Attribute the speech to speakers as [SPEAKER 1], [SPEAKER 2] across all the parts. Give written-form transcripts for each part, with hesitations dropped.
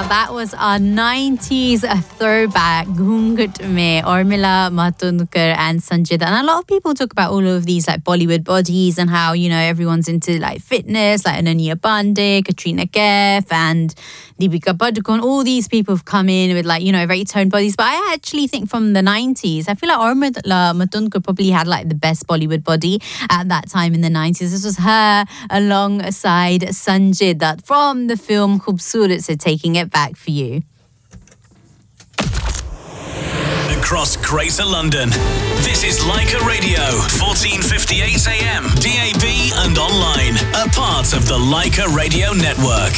[SPEAKER 1] that was our 90s throwback, Ghungat Mein, Urmila Matondkar and Sanjay Dutt. And a lot of people talk about all of these like Bollywood bodies and how, you know, everyone's into like fitness, like Ananya Pandey, Katrina Kaif and Deepika Padukone. All these people have come in with like, you know, very toned bodies. But I actually think from the 90s, I feel like Urmila Matondkar probably had like the best Bollywood body at that time in the 90s. This was her alongside Sanjay Dutt from the film Khoobsurat, so taking it back for you.
[SPEAKER 2] Across Greater London, this is Leica Radio, 1458 AM, DAB and online, a part of the Leica Radio Network.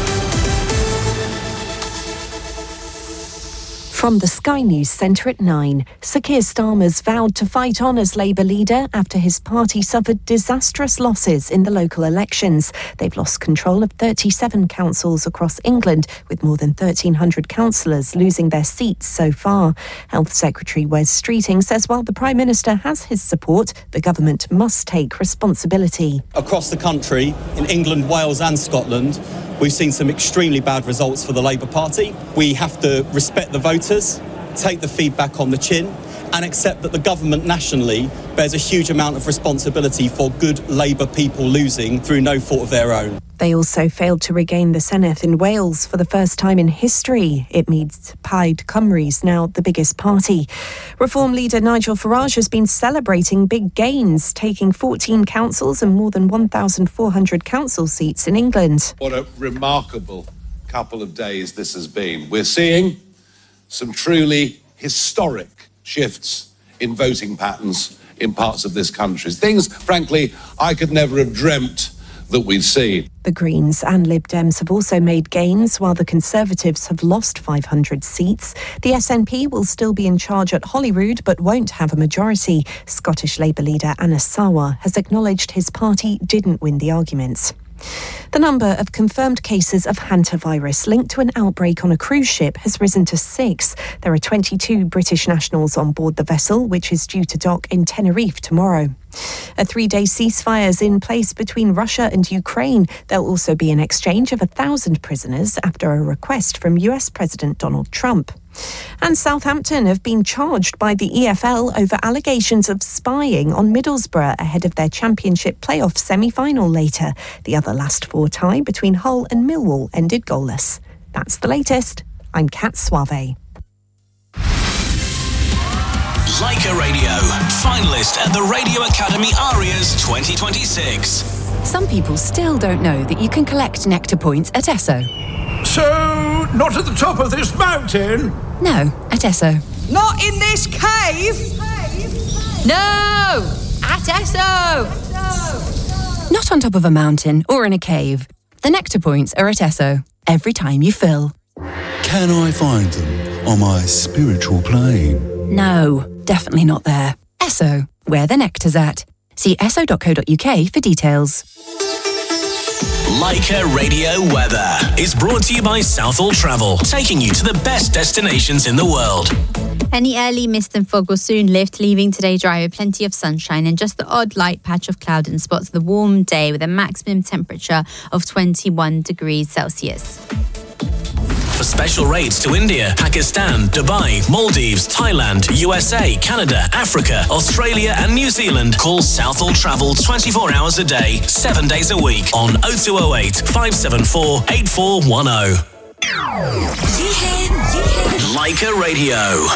[SPEAKER 3] From the Sky News Centre at 9, Sir Keir Starmer's vowed to fight on as Labour leader after his party suffered disastrous losses in the local elections. They've lost control of 37 councils across England, with more than 1,300 councillors losing their seats so far. Health Secretary Wes Streeting says while the Prime Minister has his support, the government must take responsibility.
[SPEAKER 4] Across the country, in England, Wales and Scotland, we've seen some extremely bad results for the Labour Party. We have to respect the voters, take the feedback on the chin, and accept that the government nationally bears a huge amount of responsibility for good Labour people losing through no fault of their own.
[SPEAKER 3] They also failed to regain the Senedd in Wales for the first time in history. It means Plaid Cymru's now the biggest party. Reform leader Nigel Farage has been celebrating big gains, taking 14 councils and more than 1,400 council seats in England.
[SPEAKER 5] What a remarkable couple of days this has been. We're seeing some truly historic shifts in voting patterns in parts of this country. Things, frankly, I could never have dreamt that we'd see.
[SPEAKER 3] The Greens and Lib Dems have also made gains, while the Conservatives have lost 500 seats. The SNP will still be in charge at Holyrood, but won't have a majority. Scottish Labour leader Anas Sarwar has acknowledged his party didn't win the arguments. The number of confirmed cases of hantavirus linked to an outbreak on a cruise ship has risen to 6. There are 22 British nationals on board the vessel, which is due to dock in Tenerife tomorrow. A 3-day ceasefire is in place between Russia and Ukraine. There'll also be an exchange of 1,000 prisoners after a request from US President Donald Trump. And Southampton have been charged by the EFL over allegations of spying on Middlesbrough ahead of their Championship playoff semi-final later. The other last 4 tie between Hull and Millwall ended goalless. That's the latest. I'm Kat Suave.
[SPEAKER 2] Leica Radio, finalist at the Radio Academy Arias 2026.
[SPEAKER 6] Some people still don't know that you can collect nectar points at Esso.
[SPEAKER 7] So, not at the top of this mountain?
[SPEAKER 6] No, at Esso.
[SPEAKER 8] Not in this cave?
[SPEAKER 6] No! At Esso! Not on top of a mountain or in a cave. The nectar points are at Esso, every time you fill.
[SPEAKER 9] Can I find them on my spiritual plane?
[SPEAKER 6] No, definitely not there. Esso, where the nectar's at. See esso.co.uk for details.
[SPEAKER 2] Leica Radio Weather is brought to you by Southall Travel, taking you to the best destinations in the world.
[SPEAKER 1] Any early mist and fog will soon lift, leaving today dry with plenty of sunshine and just the odd light patch of cloud in spots. The warm day with a maximum temperature of 21 degrees Celsius.
[SPEAKER 2] For special rates to India, Pakistan, Dubai, Maldives, Thailand, USA, Canada, Africa, Australia and New Zealand, call Southall Travel 24 hours a day, 7 days a week on 0208 574 8410. Leica Radio.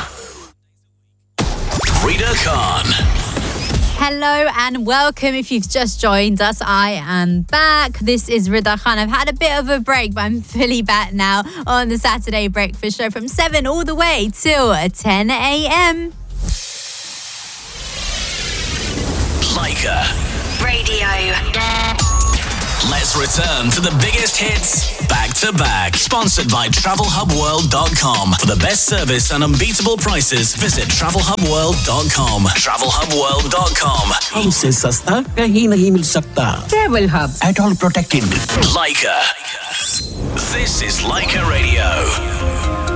[SPEAKER 2] Rida Khan.
[SPEAKER 1] Hello and welcome. If you've just joined us, I am back. This is Rida Khan. I've had a bit of a break, but I'm fully back now on the Saturday Breakfast Show from 7 all the way till 10 a.m.
[SPEAKER 2] Leica
[SPEAKER 10] Radio.
[SPEAKER 2] Let's return to the biggest hits back to back. Sponsored by TravelHubWorld.com. For the best service and unbeatable prices, visit TravelHubWorld.com. TravelHubWorld.com.
[SPEAKER 11] हमसे सस्ता कहीं नहीं मिल सकता. Travel Hub. At all protected.
[SPEAKER 2] Leica. This is Leica Radio.